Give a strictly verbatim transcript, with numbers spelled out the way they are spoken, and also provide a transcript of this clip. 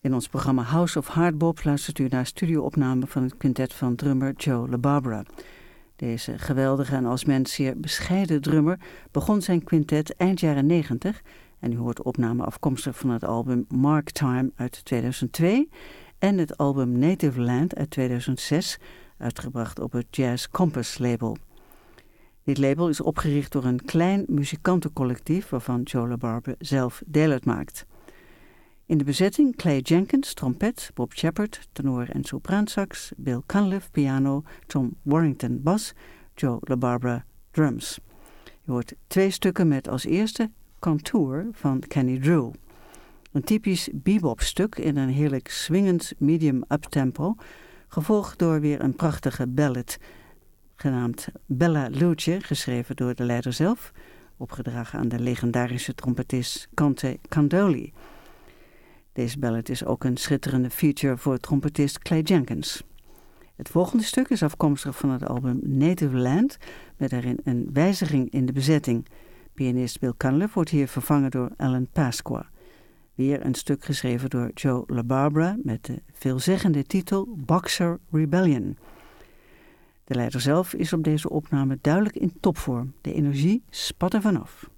In ons programma House of Hardbop luistert u naar studioopnamen van het quintet van drummer Joe LaBarbera. Deze geweldige en als mens zeer bescheiden drummer begon zijn quintet eind jaren negentig en u hoort opnamen afkomstig van het album Mark Time uit tweeduizend twee en het album Native Land uit tweeduizend zes, uitgebracht op het Jazz Compass label. Dit label is opgericht door een klein muzikantencollectief waarvan Joe LaBarbera zelf deel uitmaakt. In de bezetting Clay Jenkins, trompet, Bob Shepard, tenor en sopraansax, Bill Cunliffe, piano, Tom Warrington, bas, Joe LaBarbera, drums. Je hoort twee stukken met als eerste Contour van Kenny Drew. Een typisch bebop-stuk in een heerlijk swingend medium uptempo, gevolgd door weer een prachtige ballad, genaamd Bella Luce, geschreven door de leider zelf, opgedragen aan de legendarische trompetist Conte Candoli. Deze ballad is ook een schitterende feature voor trompetist Clay Jenkins. Het volgende stuk is afkomstig van het album Native Land, met daarin een wijziging in de bezetting. Pianist Bill Cunliffe wordt hier vervangen door Alan Pasqua. Weer een stuk geschreven door Joe LaBarbera met de veelzeggende titel Boxer Rebellion. De leider zelf is op deze opname duidelijk in topvorm. De energie spat er vanaf.